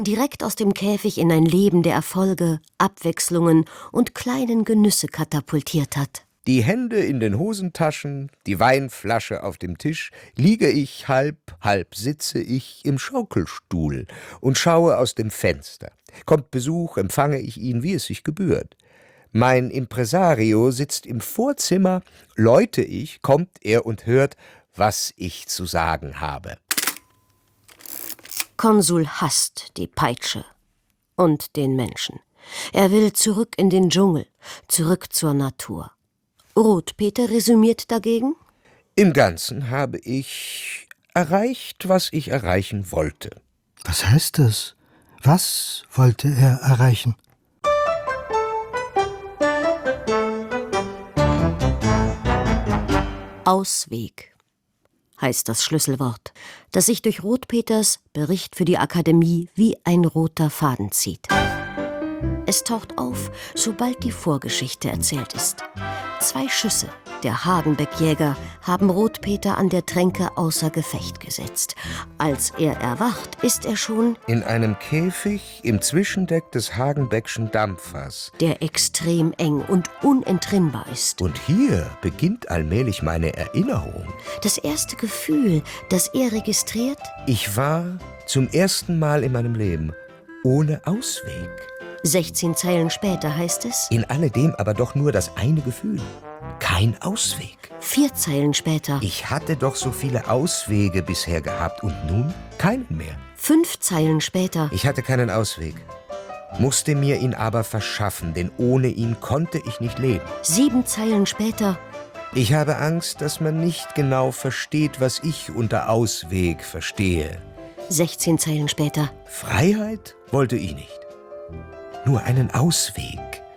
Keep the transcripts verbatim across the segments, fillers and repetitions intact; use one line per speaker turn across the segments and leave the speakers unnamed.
direkt aus dem Käfig in ein Leben der Erfolge, Abwechslungen und kleinen Genüsse katapultiert hat.
Die Hände in den Hosentaschen, die Weinflasche auf dem Tisch, liege ich halb, halb sitze ich im Schaukelstuhl und schaue aus dem Fenster. Kommt Besuch, empfange ich ihn, wie es sich gebührt. Mein Impresario sitzt im Vorzimmer, läute ich, kommt er und hört, was ich zu sagen habe.
Konsul hasst die Peitsche und den Menschen. Er will zurück in den Dschungel, zurück zur Natur. Rotpeter resümiert dagegen:
Im Ganzen habe ich erreicht, was ich erreichen wollte.
Was heißt das? Was wollte er erreichen?
Ausweg heißt das Schlüsselwort, das sich durch Rotpeters Bericht für die Akademie wie ein roter Faden zieht. Es taucht auf, sobald die Vorgeschichte erzählt ist. Zwei Schüsse der Hagenbeck-Jäger haben Rotpeter an der Tränke außer Gefecht gesetzt. Als er erwacht, ist er schon
in einem Käfig im Zwischendeck des Hagenbeckschen Dampfers,
der extrem eng und unentrinnbar ist.
Und hier beginnt allmählich meine Erinnerung.
Das erste Gefühl, das er registriert:
Ich war zum ersten Mal in meinem Leben ohne Ausweg.
sechzehn Zeilen später heißt es:
In alledem aber doch nur das eine Gefühl. Kein Ausweg.
Vier Zeilen später:
Ich hatte doch so viele Auswege bisher gehabt und nun keinen mehr.
Fünf Zeilen später:
Ich hatte keinen Ausweg, musste mir ihn aber verschaffen, denn ohne ihn konnte ich nicht leben.
Sieben Zeilen später:
Ich habe Angst, dass man nicht genau versteht, was ich unter Ausweg verstehe.
Sechzehn Zeilen später:
Freiheit wollte ich nicht. Nur einen Ausweg.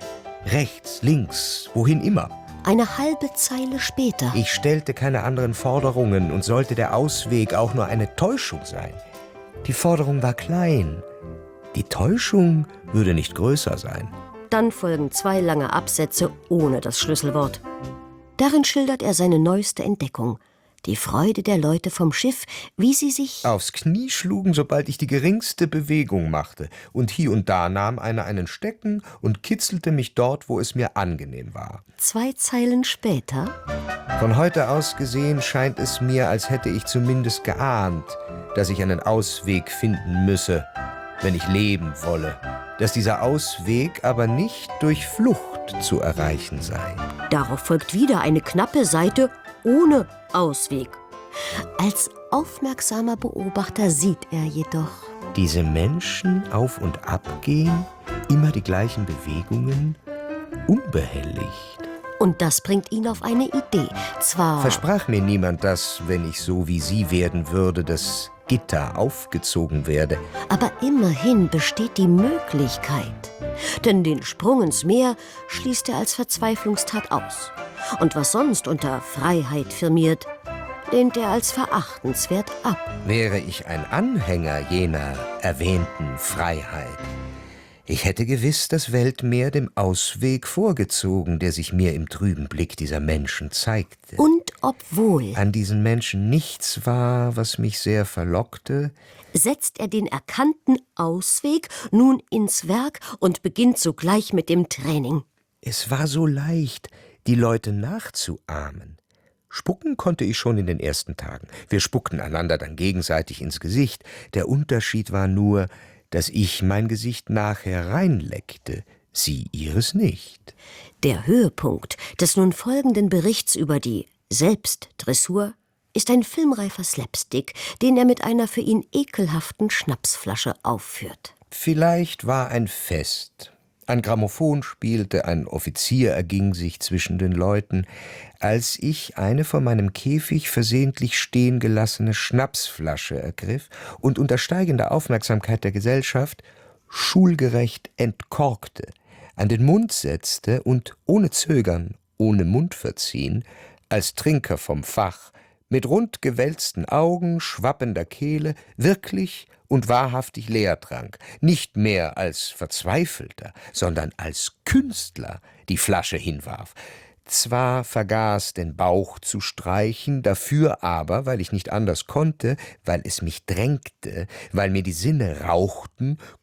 Rechts, links, wohin immer.
Eine halbe Zeile später:
Ich stellte keine anderen Forderungen und sollte der Ausweg auch nur eine Täuschung sein. Die Forderung war klein. Die Täuschung würde nicht größer sein.
Dann folgen zwei lange Absätze ohne das Schlüsselwort. Darin schildert er seine neueste Entdeckung: die Freude der Leute vom Schiff, wie sie sich
aufs Knie schlugen, sobald ich die geringste Bewegung machte, und hier und da nahm einer einen Stecken und kitzelte mich dort, wo es mir angenehm war.
Zwei Zeilen später:
Von heute aus gesehen scheint es mir, als hätte ich zumindest geahnt, dass ich einen Ausweg finden müsse, wenn ich leben wolle, dass dieser Ausweg aber nicht durch Flucht zu erreichen sei.
Darauf folgt wieder eine knappe Seite ohne Ausweg. Als aufmerksamer Beobachter sieht er jedoch:
Diese Menschen auf und ab gehen, immer die gleichen Bewegungen, unbehelligt.
Und das bringt ihn auf eine Idee. Zwar
versprach mir niemand, dass, wenn ich so wie sie werden würde, das Gitter aufgezogen werde.
Aber immerhin besteht die Möglichkeit. Denn den Sprung ins Meer schließt er als Verzweiflungstat aus. Und was sonst unter Freiheit firmiert, lehnt er als verachtenswert ab.
Wäre ich ein Anhänger jener erwähnten Freiheit, ich hätte gewiss das Weltmeer dem Ausweg vorgezogen, der sich mir im trüben Blick dieser Menschen zeigte.
Und obwohl
an diesen Menschen nichts war, was mich sehr verlockte,
setzt er den erkannten Ausweg nun ins Werk und beginnt sogleich mit dem Training.
Es war so leicht, die Leute nachzuahmen. Spucken konnte ich schon in den ersten Tagen. Wir spuckten einander dann gegenseitig ins Gesicht. Der Unterschied war nur, dass ich mein Gesicht nachher reinleckte, sie ihres nicht.
Der Höhepunkt des nun folgenden Berichts über die Selbstdressur ist ein filmreifer Slapstick, den er mit einer für ihn ekelhaften Schnapsflasche aufführt.
Vielleicht war ein Fest. Ein Grammophon spielte, ein Offizier erging sich zwischen den Leuten, als ich eine vor meinem Käfig versehentlich stehen gelassene Schnapsflasche ergriff und unter steigender Aufmerksamkeit der Gesellschaft schulgerecht entkorkte, an den Mund setzte und ohne Zögern, ohne Mundverziehen, als Trinker vom Fach, mit rund gewälzten Augen, schwappender Kehle, wirklich und wahrhaftig leer trank, nicht mehr als Verzweifelter, sondern als Künstler die Flasche hinwarf. Zwar vergaß, den Bauch zu streichen, dafür aber, weil ich nicht anders konnte, weil es mich drängte, weil mir die Sinne rauchten,